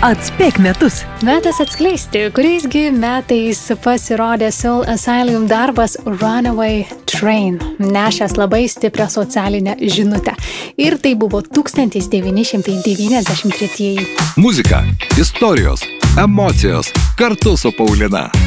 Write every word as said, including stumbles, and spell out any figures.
Atspėk metus. Metas atskleisti, kuriaisgi metais pasirodė Soul Asylum darbas Runaway Train, nešęs labai stiprią socialinę žinutę. Ir tai buvo tūkstantis devyni šimtai devyniasdešimt tretieji. Muzika, istorijos, emocijos kartu su Paulina.